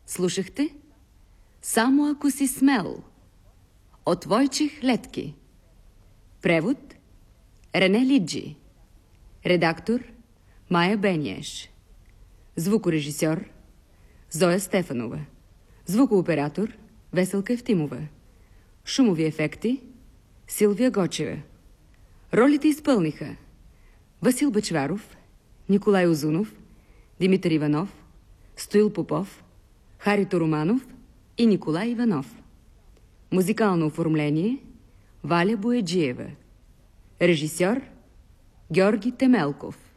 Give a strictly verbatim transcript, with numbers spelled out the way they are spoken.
Слушахте "Само ако си смел" от Войчех Летки. Превод Рене Лиджи. Редактор Майя Бениеш. Звукорежисьор Зоя Стефанова. Звукооператор Веселка Евтимова. Шумови ефекти Силвия Гочева. Ролите изпълниха Васил Бъчваров, Николай Озунов, Димитър Иванов, Стоил Попов, Харито Романов и Николай Иванов. Музикално оформление Валя Бояджиева. Режисьор Георги Темелков.